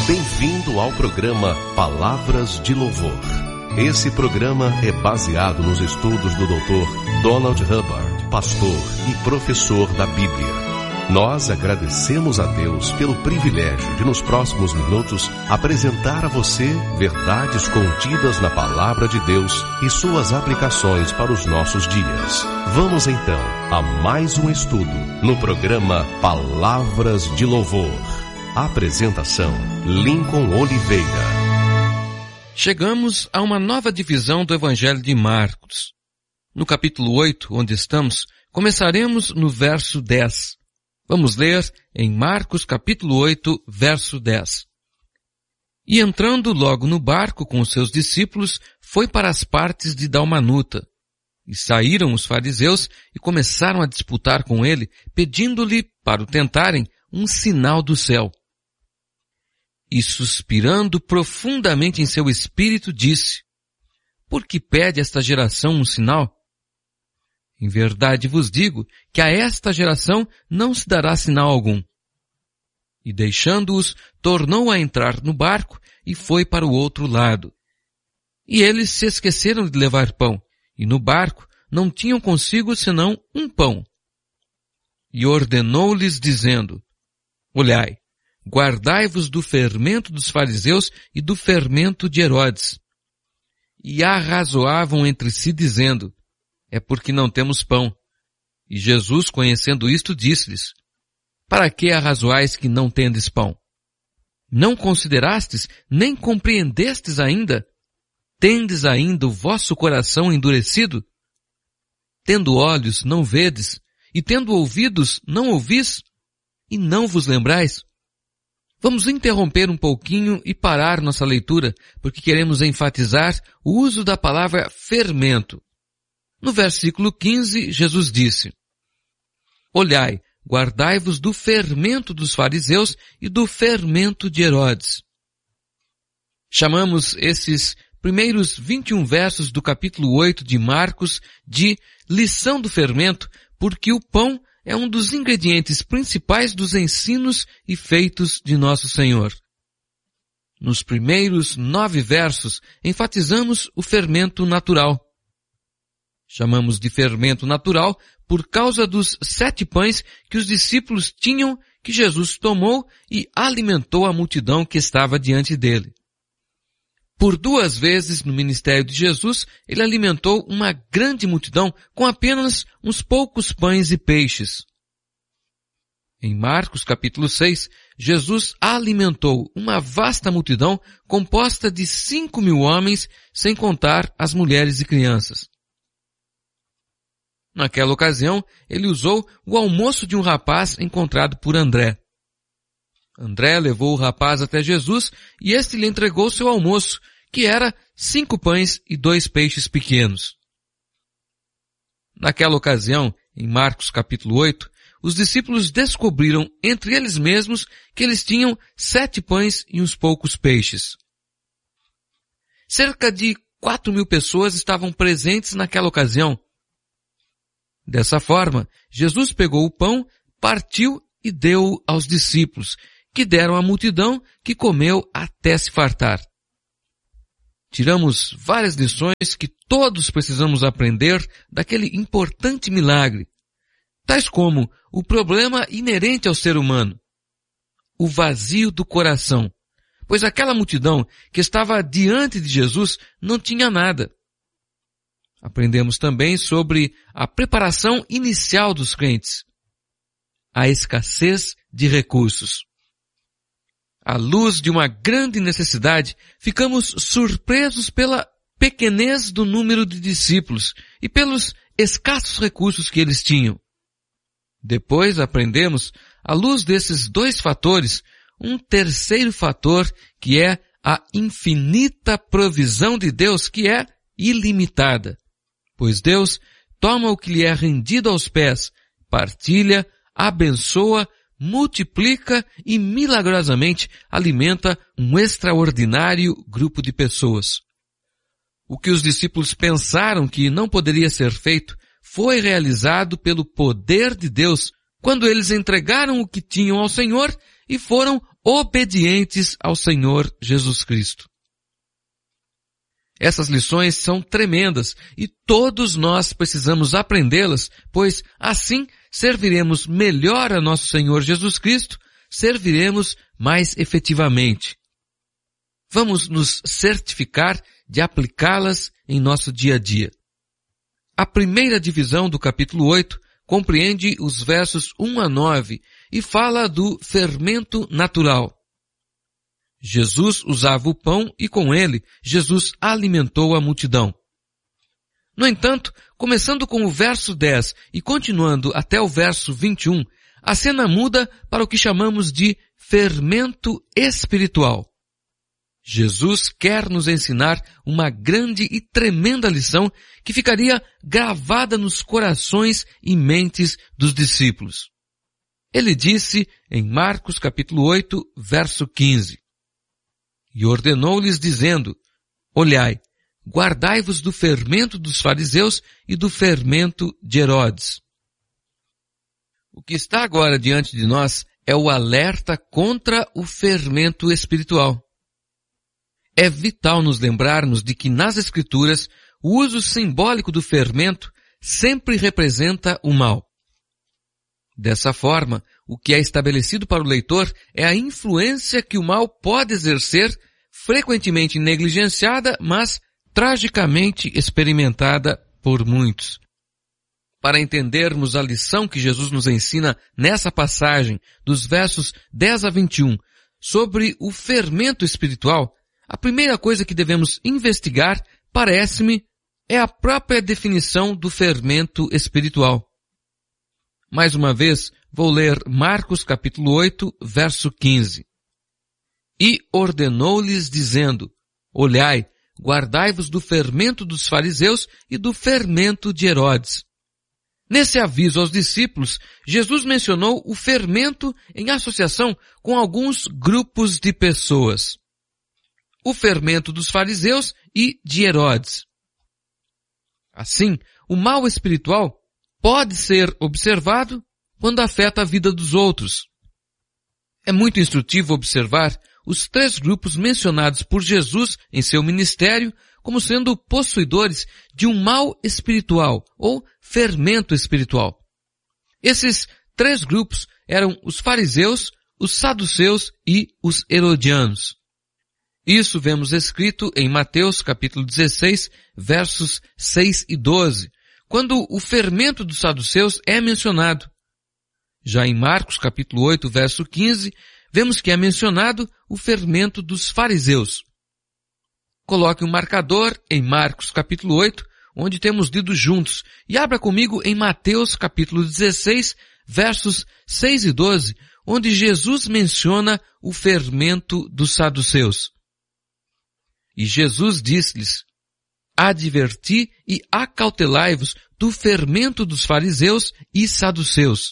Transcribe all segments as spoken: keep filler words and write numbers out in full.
Bem-vindo ao programa Palavras de Louvor. Esse programa é baseado nos estudos do doutor Donald Hubbard, pastor e professor da Bíblia. Nós agradecemos a Deus pelo privilégio de, nos próximos minutos, apresentar a você verdades contidas na Palavra de Deus e suas aplicações para os nossos dias. Vamos então a mais um estudo no programa Palavras de Louvor. Apresentação: Lincoln Oliveira. Chegamos a uma nova divisão do Evangelho de Marcos. No capítulo oito, onde estamos, começaremos no verso dez. Vamos ler em Marcos capítulo oito, verso dez. E entrando logo no barco com os seus discípulos, foi para as partes de Dalmanuta. E saíram os fariseus e começaram a disputar com ele, pedindo-lhe, para o tentarem, um sinal do céu. E suspirando profundamente em seu espírito, disse: Por que pede esta geração um sinal? Em verdade vos digo que a esta geração não se dará sinal algum. E deixando-os, tornou a entrar no barco e foi para o outro lado. E eles se esqueceram de levar pão, e no barco não tinham consigo senão um pão. E ordenou-lhes dizendo: Olhai, guardai-vos do fermento dos fariseus e do fermento de Herodes. E arrazoavam entre si dizendo: É porque não temos pão. E Jesus, conhecendo isto, disse-lhes: Para que arrazoais que não tendes pão? Não considerastes, nem compreendestes ainda? Tendes ainda o vosso coração endurecido? Tendo olhos, não vedes, e tendo ouvidos, não ouvis, e não vos lembrais? Vamos interromper um pouquinho e parar nossa leitura, porque queremos enfatizar o uso da palavra fermento. No versículo quinze, Jesus disse: Olhai, guardai-vos do fermento dos fariseus e do fermento de Herodes. Chamamos esses primeiros vinte e um versos do capítulo oito de Marcos de lição do fermento, porque o pão é um dos ingredientes principais dos ensinos e feitos de nosso Senhor. Nos primeiros nove versos, enfatizamos o fermento natural. Chamamos de fermento natural por causa dos sete pães que os discípulos tinham, que Jesus tomou e alimentou a multidão que estava diante dele. Por duas vezes no ministério de Jesus, ele alimentou uma grande multidão com apenas uns poucos pães e peixes. Em Marcos capítulo seis, Jesus alimentou uma vasta multidão composta de cinco mil homens, sem contar as mulheres e crianças. Naquela ocasião, ele usou o almoço de um rapaz encontrado por André. André levou o rapaz até Jesus e este lhe entregou seu almoço, que era cinco pães e dois peixes pequenos. Naquela ocasião, em Marcos capítulo oito, os discípulos descobriram entre eles mesmos que eles tinham sete pães e uns poucos peixes. Cerca de quatro mil pessoas estavam presentes naquela ocasião. Dessa forma, Jesus pegou o pão, partiu e deu aos discípulos, que deram à multidão, que comeu até se fartar. Tiramos várias lições que todos precisamos aprender daquele importante milagre, tais como o problema inerente ao ser humano, o vazio do coração, pois aquela multidão que estava diante de Jesus não tinha nada. Aprendemos também sobre a preparação inicial dos crentes, a escassez de recursos. À luz de uma grande necessidade, ficamos surpresos pela pequenez do número de discípulos e pelos escassos recursos que eles tinham. Depois aprendemos, à luz desses dois fatores, um terceiro fator que é a infinita provisão de Deus, que é ilimitada. Pois Deus toma o que lhe é rendido aos pés, partilha, abençoa, multiplica e milagrosamente alimenta um extraordinário grupo de pessoas. O que os discípulos pensaram que não poderia ser feito foi realizado pelo poder de Deus quando eles entregaram o que tinham ao Senhor e foram obedientes ao Senhor Jesus Cristo. Essas lições são tremendas e todos nós precisamos aprendê-las, pois assim serviremos melhor a nosso Senhor Jesus Cristo, serviremos mais efetivamente. Vamos nos certificar de aplicá-las em nosso dia a dia. A primeira divisão do capítulo oito compreende os versos um a nove e fala do fermento natural. Jesus usava o pão e com ele, Jesus alimentou a multidão. No entanto, começando com o verso dez e continuando até o verso vinte e um, a cena muda para o que chamamos de fermento espiritual. Jesus quer nos ensinar uma grande e tremenda lição que ficaria gravada nos corações e mentes dos discípulos. Ele disse em Marcos capítulo oito, verso quinze, e ordenou-lhes dizendo, olhai, guardai-vos do fermento dos fariseus e do fermento de Herodes. O que está agora diante de nós é o alerta contra o fermento espiritual. É vital nos lembrarmos de que nas Escrituras o uso simbólico do fermento sempre representa o mal. Dessa forma, o que é estabelecido para o leitor é a influência que o mal pode exercer, frequentemente negligenciada, mas tragicamente experimentada por muitos. Para entendermos a lição que Jesus nos ensina nessa passagem, dos versos dez a vinte e um, sobre o fermento espiritual, a primeira coisa que devemos investigar, parece-me, é a própria definição do fermento espiritual. Mais uma vez, vou ler Marcos capítulo oito, verso quinze. E ordenou-lhes dizendo, olhai, guardai-vos do fermento dos fariseus e do fermento de Herodes. Nesse aviso aos discípulos, Jesus mencionou o fermento em associação com alguns grupos de pessoas. O fermento dos fariseus e de Herodes. Assim, o mal espiritual pode ser observado quando afeta a vida dos outros. É muito instrutivo observar os três grupos mencionados por Jesus em seu ministério como sendo possuidores de um mal espiritual ou fermento espiritual. Esses três grupos eram os fariseus, os saduceus e os herodianos. Isso vemos escrito em Mateus capítulo dezesseis, versos seis e doze, quando o fermento dos saduceus é mencionado. Já em Marcos capítulo oito, verso quinze, vemos que é mencionado o fermento dos fariseus. Coloque um marcador em Marcos capítulo oito, onde temos lido juntos, e abra comigo em Mateus capítulo dezesseis, versos seis e doze, onde Jesus menciona o fermento dos saduceus. E Jesus disse-lhes, adverti e acautelai-vos do fermento dos fariseus e saduceus.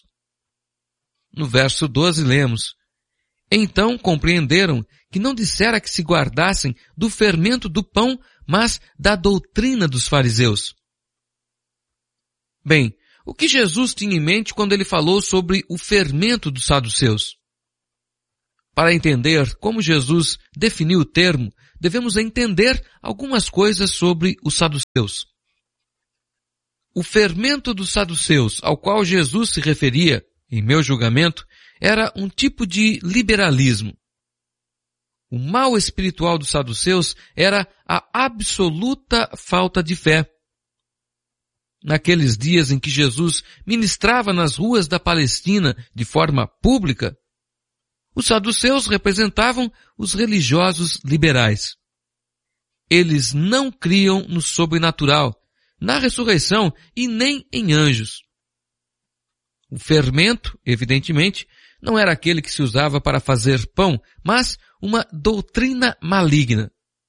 No verso doze lemos, então compreenderam que não dissera que se guardassem do fermento do pão, mas da doutrina dos fariseus. Bem, o que Jesus tinha em mente quando ele falou sobre o fermento dos saduceus? Para entender como Jesus definiu o termo, devemos entender algumas coisas sobre os saduceus. O fermento dos saduceus, ao qual Jesus se referia, em meu julgamento, era um tipo de liberalismo. O mal espiritual dos saduceus era a absoluta falta de fé. Naqueles dias em que Jesus ministrava nas ruas da Palestina de forma pública, os saduceus representavam os religiosos liberais. Eles não criam no sobrenatural, na ressurreição e nem em anjos. O fermento, evidentemente, não era aquele que se usava para fazer pão, mas uma doutrina maligna.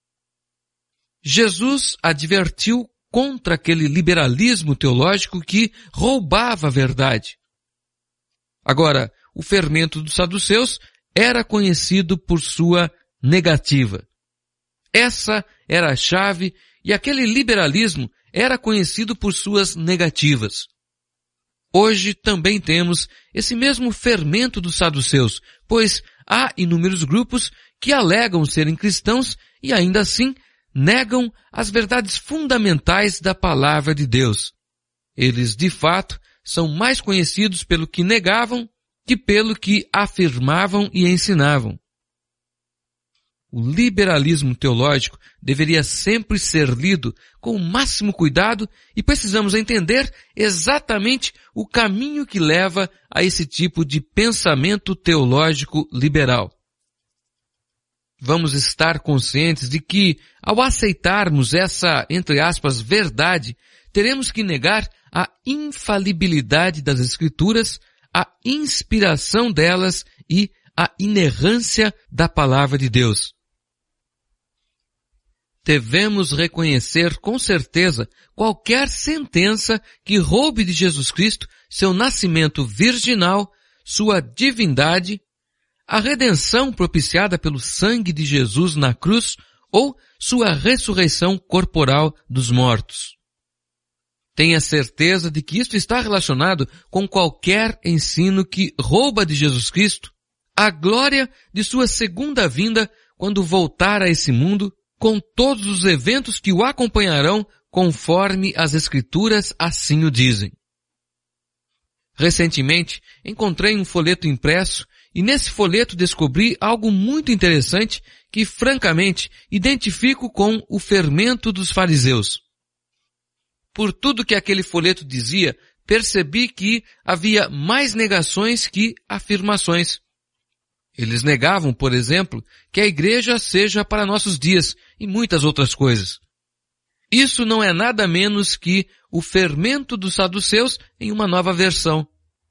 Jesus advertiu contra aquele liberalismo teológico que roubava a verdade. Agora, o fermento dos saduceus era conhecido por sua negativa. Essa era a chave e aquele liberalismo era conhecido por suas negativas. Hoje também temos esse mesmo fermento dos saduceus, pois há inúmeros grupos que alegam serem cristãos e ainda assim negam as verdades fundamentais da palavra de Deus. Eles, de fato, são mais conhecidos pelo que negavam que pelo que afirmavam e ensinavam. O liberalismo teológico deveria sempre ser lido com o máximo cuidado e precisamos entender exatamente o caminho que leva a esse tipo de pensamento teológico liberal. Vamos estar conscientes de que, ao aceitarmos essa, entre aspas, verdade, teremos que negar a infalibilidade das Escrituras, a inspiração delas e a inerrância da palavra de Deus. Devemos reconhecer com certeza qualquer sentença que roube de Jesus Cristo seu nascimento virginal, sua divindade, a redenção propiciada pelo sangue de Jesus na cruz ou sua ressurreição corporal dos mortos. Tenha certeza de que isto está relacionado com qualquer ensino que rouba de Jesus Cristo a glória de sua segunda vinda quando voltar a esse mundo, com todos os eventos que o acompanharão conforme as Escrituras assim o dizem. Recentemente, encontrei um folheto impresso e nesse folheto descobri algo muito interessante que, francamente, identifico com o fermento dos fariseus. Por tudo que aquele folheto dizia, percebi que havia mais negações que afirmações. Eles negavam, por exemplo, que a igreja seja para nossos dias e muitas outras coisas. Isso não é nada menos que o fermento dos saduceus em uma nova versão.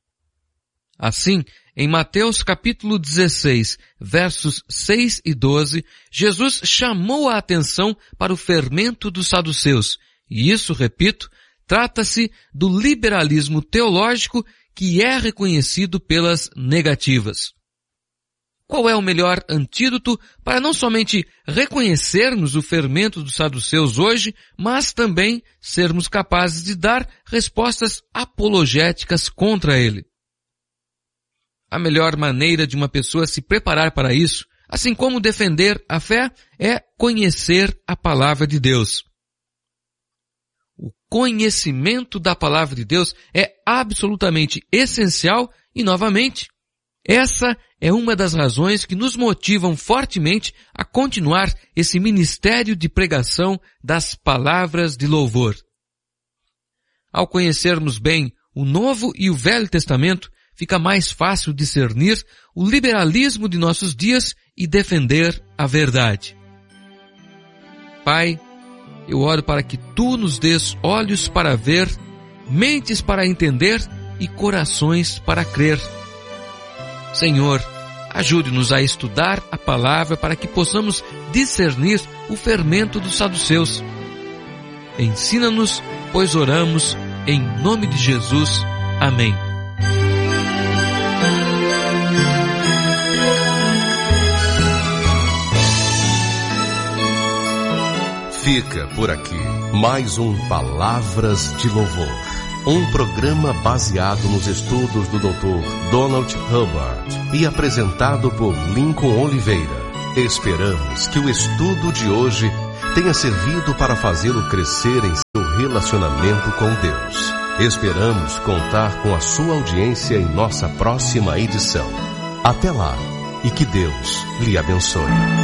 Assim, em Mateus capítulo dezesseis, versos seis e doze, Jesus chamou a atenção para o fermento dos saduceus. E isso, repito, trata-se do liberalismo teológico que é reconhecido pelas negativas. Qual é o melhor antídoto para não somente reconhecermos o fermento dos saduceus hoje, mas também sermos capazes de dar respostas apologéticas contra ele? A melhor maneira de uma pessoa se preparar para isso, assim como defender a fé, é conhecer a palavra de Deus. O conhecimento da palavra de Deus é absolutamente essencial e, novamente, essa é uma das razões que nos motivam fortemente a continuar esse ministério de pregação das palavras de louvor. Ao conhecermos bem o Novo e o Velho Testamento, fica mais fácil discernir o liberalismo de nossos dias e defender a verdade. Pai, eu oro para que Tu nos dês olhos para ver, mentes para entender e corações para crer. Senhor, ajude-nos a estudar a palavra para que possamos discernir o fermento dos saduceus. Ensina-nos, pois oramos, em nome de Jesus. Amém. Fica por aqui mais um Palavras de Louvor. Um programa baseado nos estudos do doutor Donald Hubbard e apresentado por Lincoln Oliveira. Esperamos que o estudo de hoje tenha servido para fazê-lo crescer em seu relacionamento com Deus. Esperamos contar com a sua audiência em nossa próxima edição. Até lá e que Deus lhe abençoe.